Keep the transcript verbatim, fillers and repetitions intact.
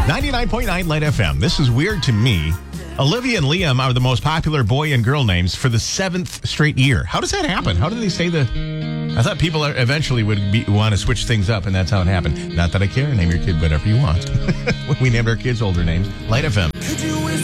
ninety-nine point nine Light F M. This is weird to me. Olivia and Liam are the most popular boy and girl names for the seventh straight year. How does that happen? How do they say the... I thought people are, eventually would be, want to switch things up, and that's how it happened. Not that I care. Name your kid whatever you want. We named our kids older names. Light F M.